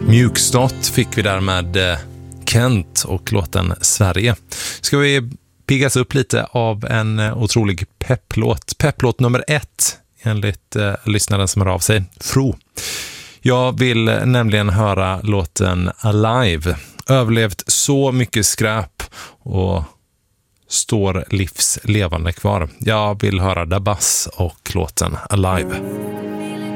Mjukstart fick vi där med Kent och låten Sverige. Ska vi piggas upp lite av en otrolig pepplåt. Pepplåt nummer 1 enligt lyssnaren som hör av sig. Fro. Jag vill nämligen höra låten Alive. Överlevt så mycket skräp och står livslevande kvar. Jag vill höra Dabas och låten Alive.